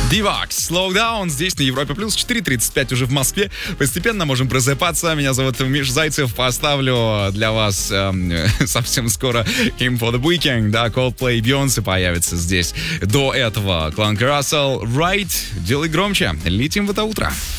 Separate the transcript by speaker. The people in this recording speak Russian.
Speaker 1: Divox, Slow Down, здесь на Европе Плюс, 4:35 уже в Москве. Постепенно можем просыпаться. Меня зовут Миш Зайцев. Поставлю для вас совсем скоро Him for the Weekend, да, Coldplay и Beyoncé появится здесь. До этого Кланк Рассел, Right, делай громче, летим в это утро.